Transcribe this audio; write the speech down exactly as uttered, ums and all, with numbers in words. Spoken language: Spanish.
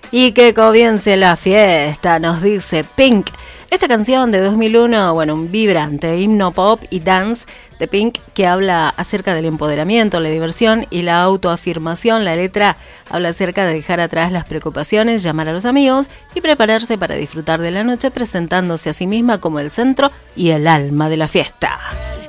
Y que comience la fiesta, nos dice Pink. Esta canción de dos mil uno, bueno, un vibrante himno pop y dance de Pink que habla acerca del empoderamiento, la diversión y la autoafirmación. La letra habla acerca de dejar atrás las preocupaciones, llamar a los amigos y prepararse para disfrutar de la noche, presentándose a sí misma como el centro y el alma de la fiesta.